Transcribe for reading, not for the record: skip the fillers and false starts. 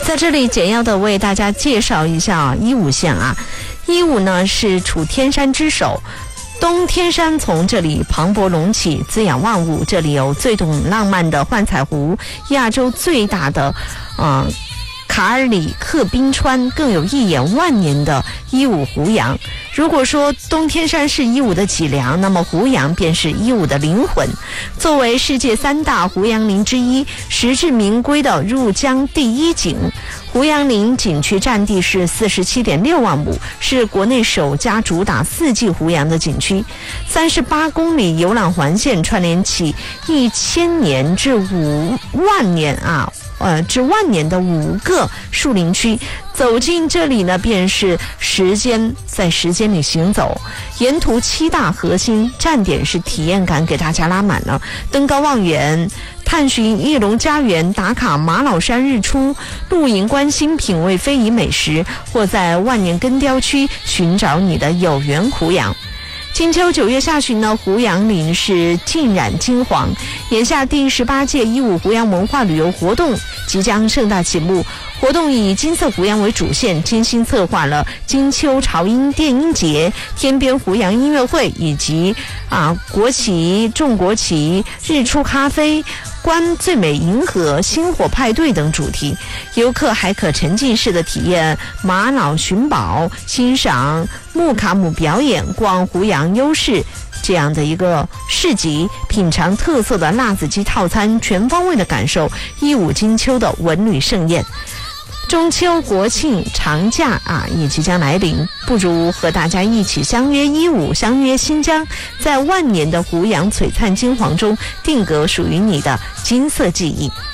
在这里简要的为大家介绍一下伊武县啊，伊武呢是处天山之首，东天山从这里磅礴隆起，滋养万物。这里有最懂浪漫的幻彩湖，亚洲最大的卡尔里克冰川，更有一眼万年的伊武湖洋。如果说东天山是伊武的脊梁，那么湖洋便是伊武的灵魂。作为世界3大湖洋林之一，实至名归的入江第一景，湖洋林景区占地是47.6万亩，是国内首家主打4季湖洋的景区。38公里游览环线串联起1000年至5万年至万年的5个树林区。走进这里呢，便是在时间里行走，沿途7大核心站点是体验感给大家拉满了。登高望远，探寻翼龙家园，打卡马老山日出，露营观星，品味非遗美食，或在万年根雕区寻找你的有缘湖洋。金秋9月下旬呢，湖洋林是浸染金黄。眼下第18届伊武湖洋文化旅游活动即将盛大启幕，活动以金色湖洋为主线，精心策划了金秋潮音电音节、天边湖洋音乐会以及国旗、重国旗、日出咖啡、观最美银河、星火派对等主题。游客还可沉浸式的体验玛瑙寻宝，欣赏木卡姆表演，逛湖洋优势这样的一个市集，品尝特色的辣子鸡套餐，全方位的感受伊武金秋的文旅盛宴。中秋、国庆、长假也即将来临，不如和大家一起相约伊武，相约新疆，在万年的湖洋璀璨金黄中定格属于你的金色记忆。